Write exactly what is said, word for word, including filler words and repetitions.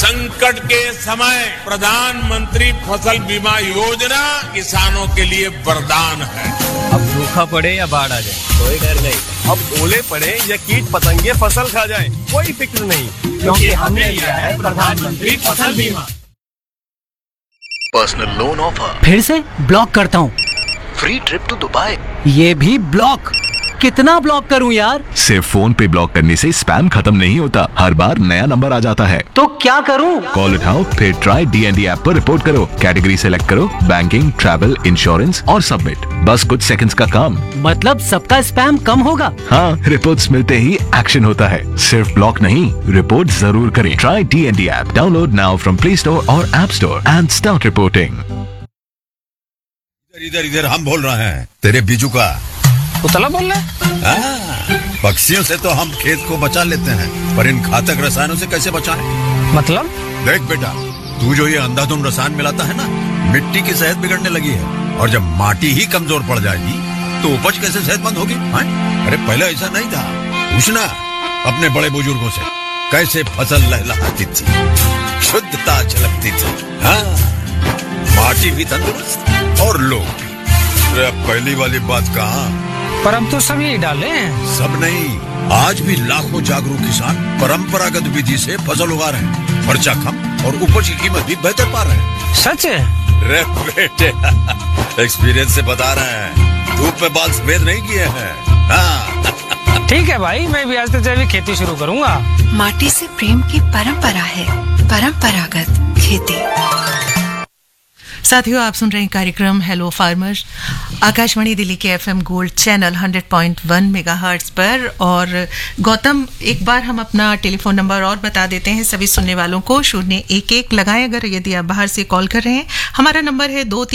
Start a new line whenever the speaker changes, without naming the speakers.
संकट के समय प्रधानमंत्री फसल बीमा योजना किसानों के लिए वरदान है।
अब सूखा पड़े या बाढ़ आ जाए कोई डर नहीं।
अब ओले पड़े या कीट पतंगे फसल खा जाए कोई फिक्र नहीं,
क्योंकि हमने लिया है प्रधानमंत्री फसल बीमा।
Personal loan offer.
फिर से ब्लॉक करता हूँ।
Free trip to Dubai.
ये भी ब्लॉक। कितना ब्लॉक करूं यार?
सिर्फ फोन पे ब्लॉक करने से स्पैम खत्म नहीं होता, हर बार नया नंबर आ जाता है।
तो क्या करूं?
कॉल उठाओ, फिर ट्राई डीएनडी ऐप पर रिपोर्ट करो, कैटेगरी सेलेक्ट करो, बैंकिंग, ट्रैवल, इंश्योरेंस और सबमिट। बस कुछ सेकंड्स का काम।
मतलब सबका स्पैम कम होगा?
हाँ, रिपोर्ट्स मिलते ही एक्शन होता है। सिर्फ ब्लॉक नहीं, रिपोर्ट जरूर करें। Try DND app, download now from play store और app store and start reporting.
इधर इधर हम बोल रहे हैं तेरे बीजू का।
उतला बोल रहा
है? पक्षियों से तो हम खेत को बचा लेते हैं, पर इन घातक रसायनों से कैसे बचाएं?
मतलब?
देख बेटा, तू जो ये अंधाधुंध रसायन मिलाता है ना, मिट्टी की सेहत बिगड़ने लगी है। और जब माटी ही कमजोर पड़ जाएगी तो उपज कैसे सेहतमंद होगी? अरे पहले ऐसा नहीं था। पूछना अपने बड़े बुजुर्गों से, कैसे फसल लहलहाती थी, शुद्धता झलकती थी। हाँ, माटी भी तंदुरुस्त और लोग भी। पहली वाली बात कहाँ?
पर अब तो सब यही डाले हैं।
सब नहीं, आज भी लाखों जागरूक किसान परंपरागत विधि से फसल उगा रहे हैं। खर्चा कम और उपज की कीमत भी बेहतर पा रहे हैं।
सच है?
रे बेटे, एक्सपीरियंस से बता रहे हैं, धूप में बाल सफेद नहीं किए हैं। हाँ।
ठीक है भाई, मैं भी आज से जैविक खेती शुरू करूंगा।
माटी से प्रेम की परंपरा है, परंपरागत खेती।
साथियों, आप सुन रहे हैं कार्यक्रम हेलो फार्मर आकाशवाणी दिल्ली के FM gold channel hundred point one megahertz पर। और गौतम, एक बार हम अपना टेलीफोन नंबर और बता देते हैं सभी सुनने वालों को। शून्य एक एक लगाएं अगर यदि आप बाहर से कॉल कर रहे हैं। हमारा नंबर है दो